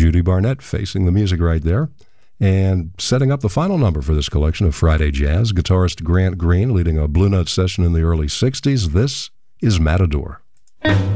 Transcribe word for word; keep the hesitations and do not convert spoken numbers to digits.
Judy Barnett facing the music right there. And setting up the final number for this collection of Friday Jazz, guitarist Grant Green leading a Blue Note session in the early sixties. This is Matador.